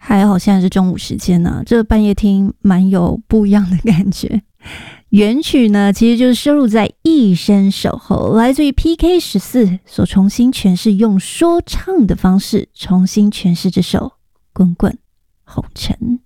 还好现在是中午时间呢，这半夜听蛮有不一样的感觉。原曲呢，其实就是收录在《一生守候》，来自于 PK14 所重新诠释，用说唱的方式重新诠释这首《滚滚红尘》。